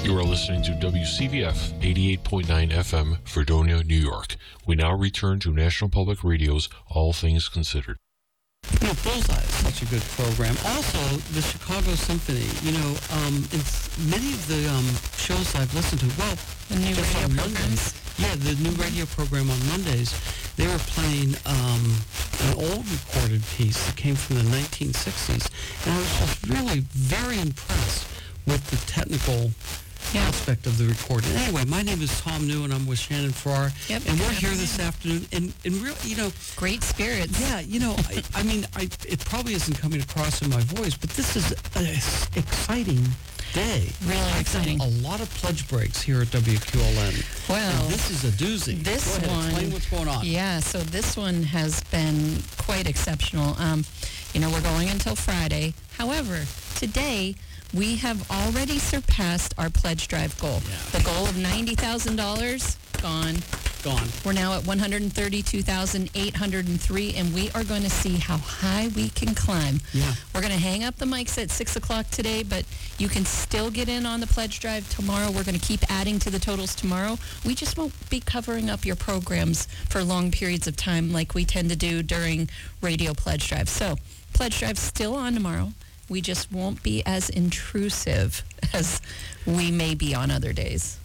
You are listening to WCVF 88.9 FM, Fredonia, New York. We now return to National Public Radio's All Things Considered. Bullseye is such a good program. Also, the Chicago Symphony. In many of the shows I've listened to, the new just radio on programs. Mondays, the new radio program on Mondays, they were playing an old recorded piece that came from the 1960s, and I was just really very impressed with the technical aspect of the recording. Anyway, my name is Tom New, and I'm with Shannon Farrar, and we're here this afternoon. And really, great spirits. Yeah, it probably isn't coming across in my voice, but this is an exciting day. Really exciting. A lot of pledge breaks here at WQLN. Well, and this is a doozy. This Go ahead, one. Explain what's going on. Yeah, so this one has been quite exceptional. We're going until Friday. However, today we have already surpassed our pledge drive goal. Yeah. The goal of $90,000 gone. We're now at $132,803, and we are going to see how high we can climb. Yeah. We're going to hang up the mics at 6 o'clock today, but you can still get in on the pledge drive tomorrow. We're going to keep adding to the totals tomorrow. We just won't be covering up your programs for long periods of time like we tend to do during radio pledge drive. So, pledge drive's still on tomorrow. We just won't be as intrusive as we may be on other days.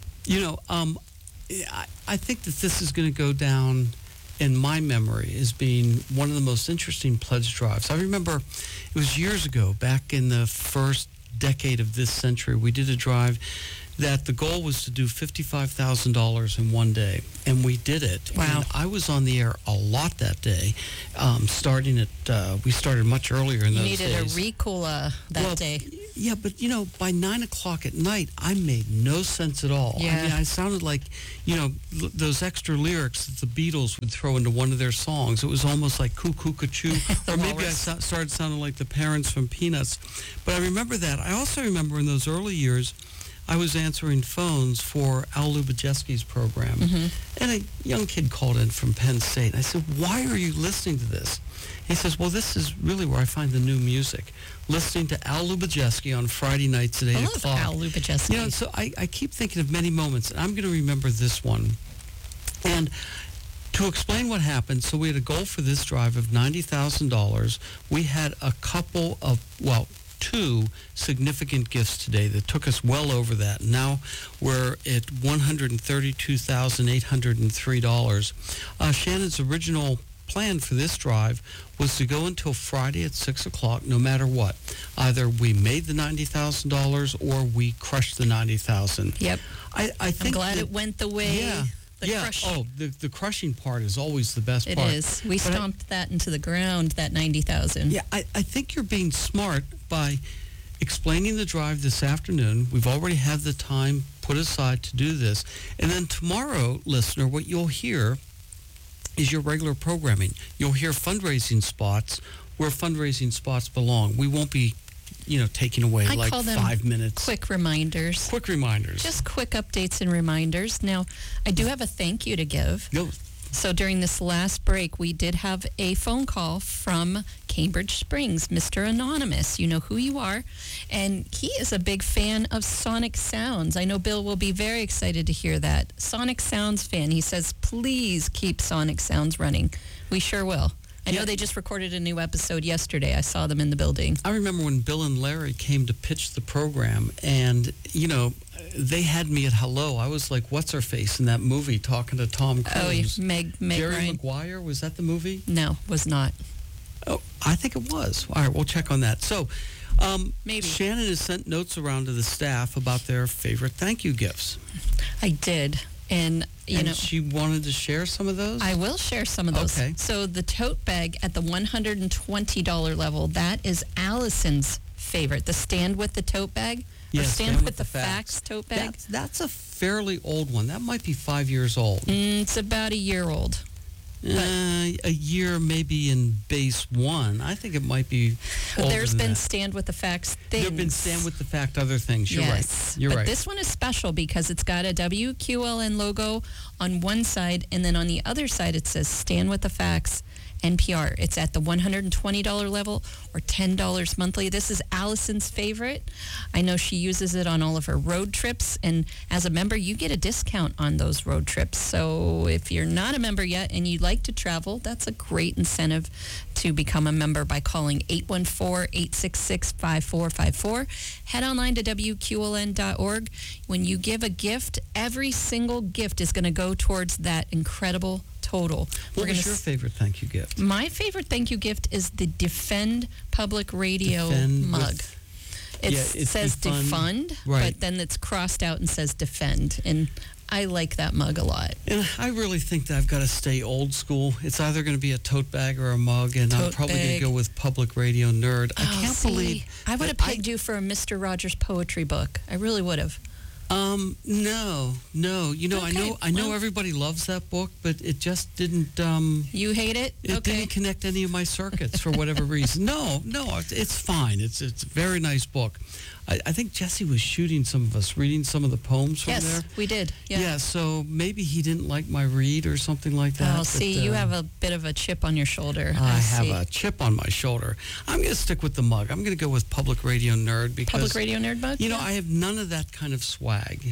I think that this is going to go down in my memory as being one of the most interesting pledge drives. I remember it was years ago, back in the first decade of this century, we did a drive that the goal was to do $55,000 in one day, and we did it. Wow. And I was on the air a lot that day, we started much earlier in those days. You needed a Ricola that day. Yeah, but, by 9 o'clock at night, I made no sense at all. Yeah. I sounded like, those extra lyrics that the Beatles would throw into one of their songs. It was almost like cuckoo-ca-choo, or maybe I started sounding like the parents from Peanuts. But I remember that. I also remember in those early years, I was answering phones for Al Lubajeski's program, and a young kid called in from Penn State. I said, "Why are you listening to this?" He says, "Well, this is really where I find the new music. Listening to Al Lubajeski on Friday nights at 8 o'clock." I love Al Lubajeski. So I keep thinking of many moments, and I'm going to remember this one. And to explain what happened, so we had a goal for this drive of $90,000. We had a couple of, two significant gifts today that took us well over that. Now we're at $132,803. Shannon's original plan for this drive was to go until Friday at 6 o'clock, no matter what. Either we made the $90,000 or we crushed the $90,000. Yep. I think I'm glad it went the way. Crush. Oh, the crushing part is always the best part. It is. We stomped that into the ground, that 90,000. Yeah, I think you're being smart by explaining the drive this afternoon. We've already had the time put aside to do this. And then tomorrow, listener, what you'll hear is your regular programming. You'll hear fundraising spots where fundraising spots belong. We won't be taking away I like call them 5 minutes. Quick reminders. Quick reminders. Just quick updates and reminders. Now, I do have a thank you to give. So during this last break, we did have a phone call from Cambridge Springs, Mr. Anonymous. You know who you are. And he is a big fan of Sonic Sounds. I know Bill will be very excited to hear that. Sonic Sounds fan. He says, please keep Sonic Sounds running. We sure will. I know they just recorded a new episode yesterday. I saw them in the building. I remember when Bill and Larry came to pitch the program, and, they had me at hello. I was like, what's her face in that movie talking to Tom Cruise? Oh, Meg Jerry Ryan. Maguire, was that the movie? No, was not. Oh, I think it was. All right, we'll check on that. So, maybe. Shannon has sent notes around to the staff about their favorite thank you gifts. I did. And she wanted to share some of those? I will share some of those. Okay. So the tote bag at the $120 level, that is Allison's favorite. The Stand with the Tote Bag. Yeah, or Stand with the Facts tote bag. That's a fairly old one. That might be 5 years old. It's about a year old. A year maybe in base one. I think it might be older There's than been that. Stand with the Facts things. There have been Stand with the Fact other things. You're yes. right. You're but right. This one is special because it's got a WQLN logo on one side, and then on the other side it says Stand with the Facts. NPR. It's at the $120 level or $10 monthly. This is Allison's favorite. I know she uses it on all of her road trips, and as a member, you get a discount on those road trips. So if you're not a member yet and you'd like to travel, that's a great incentive to become a member by calling 814-866-5454. Head online to WQLN.org. When you give a gift, every single gift is going to go towards that incredible total. What was your favorite thank you gift? My favorite thank you gift is the Defend Public Radio mug. It says defund, right, but then it's crossed out and says defend. And I like that mug a lot. And I really think that I've got to stay old school. It's either going to be a tote bag or a mug, and I'm probably going to go with Public Radio Nerd. I can't believe... I would have pegged you for a Mr. Rogers poetry book. I really would have. No. You know, Okay, I know everybody loves that book, but it just didn't... You hate it? It didn't connect any of my circuits for whatever reason. No, it's fine. It's a very nice book. I think Jesse was shooting some of us, reading some of the poems from there. Yes, we did. Yeah, so maybe he didn't like my read or something like that. Oh, see, you have a bit of a chip on your shoulder. I have a chip on my shoulder. I'm going to stick with the mug. I'm going to go with Public Radio Nerd because... Public Radio Nerd mug? You know, I have none of that kind of swag.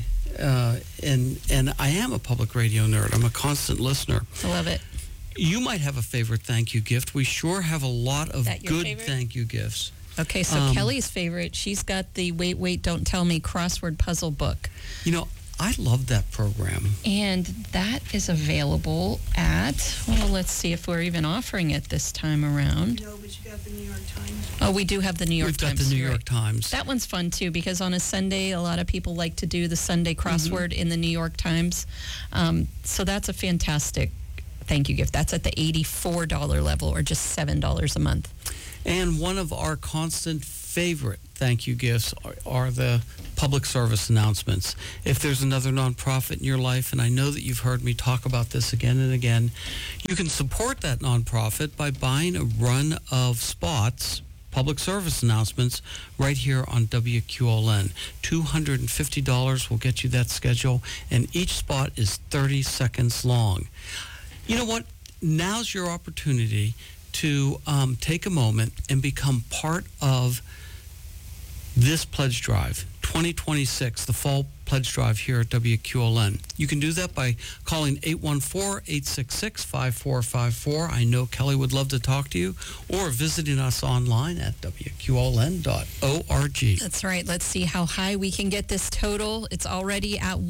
And I am a Public Radio Nerd. I'm a constant listener. I love it. You might have a favorite thank you gift. We sure have a lot of good favorite? Thank you gifts. Okay, so Kelly's favorite, she's got the Wait, Don't Tell Me crossword puzzle book. You know, I love that program. And that is available at, well, let's see if we're even offering it this time around. No, but you got the New York Times. Oh, we do have the New York Times. We've got the New York Times. That one's fun, too, because on a Sunday, a lot of people like to do the Sunday crossword in the New York Times. So that's a fantastic thank you gift. That's at the $84 level or just $7 a month. And one of our constant favorite thank you gifts are the public service announcements. If there's another nonprofit in your life, and I know that you've heard me talk about this again and again, you can support that nonprofit by buying a run of spots, public service announcements, right here on WQLN. $250 will get you that schedule, and each spot is 30 seconds long. You know what? Now's your opportunity to take a moment and become part of this pledge drive, 2026, the fall pledge drive here at WQLN. You can do that by calling 814-866-5454. I know Kelly would love to talk to you, or visiting us online at WQLN.org. That's right. Let's see how high we can get this total. It's already at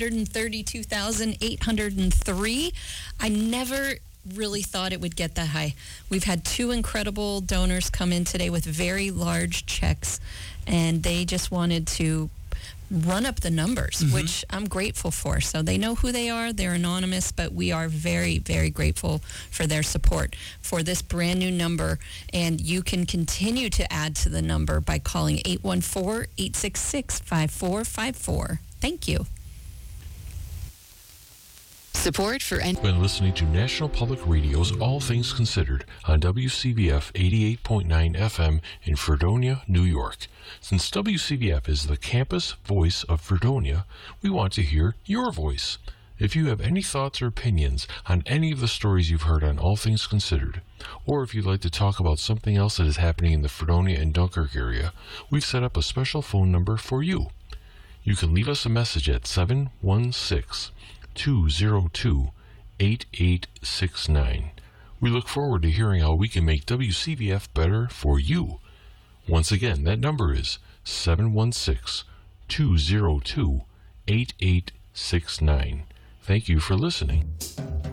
$132,803. I never really thought it would get that high. We've had two incredible donors come in today with very large checks, and they just wanted to run up the numbers, which I'm grateful for. So they know who they are. They're anonymous, but we are very, very grateful for their support for this brand new number. And you can continue to add to the number by calling 814-866-5454. Thank you. Support for Been listening to National Public Radio's All Things Considered on WCVF 88.9 FM in Fredonia, New York. Since WCVF is the campus voice of Fredonia, we want to hear your voice. If you have any thoughts or opinions on any of the stories you've heard on All Things Considered, or if you'd like to talk about something else that is happening in the Fredonia and Dunkirk area, we've set up a special phone number for you. You can leave us a message at 716-202-8869. We look forward to hearing how we can make WCVF better for you. Once again, that number is 716-202-8869. Thank you for listening.